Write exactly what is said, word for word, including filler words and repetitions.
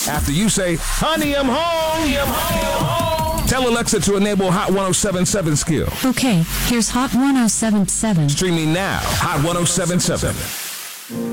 After you say, honey, I'm home. Honey, I'm home. home. Tell Alexa to enable Hot one oh seven seven skill. Okay, here's Hot one oh seven seven. Streaming now, Hot one oh seven seven.